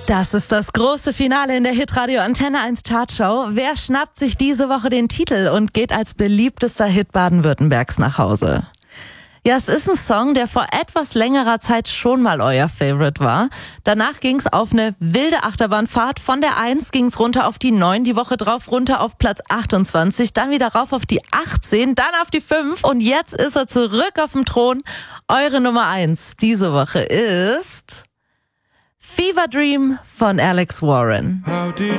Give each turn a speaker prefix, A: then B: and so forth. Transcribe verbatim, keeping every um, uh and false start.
A: Das ist das große Finale in der Hitradio Antenne eins Chartshow. Wer schnappt sich diese Woche den Titel und geht als beliebtester Hit Baden-Württembergs nach Hause? Ja, es ist ein Song, der vor etwas längerer Zeit schon mal euer Favorite war. Danach ging's auf eine wilde Achterbahnfahrt. Von der eins ging's runter auf die neun, die Woche drauf runter auf Platz achtundzwanzig, dann wieder rauf auf die achtzehn, dann auf die fünf und jetzt ist er zurück auf dem Thron. Eure Nummer eins diese Woche ist Fever Dream von Alex Warren.
B: How did